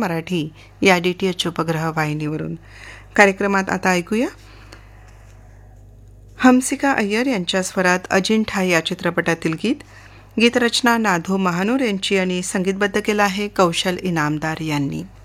मराठी या DTH उपग्रह वाहिनीवरून. कार्यक्रमात आता ऐकूया हमसिका अय्यर यांच्या स्वरात अजिंठा या चित्रपटातील गीत. गीतरचना नाधो महानूर यांची आणि संगीतबद्ध केलं आहे कौशल इनामदार यांनी.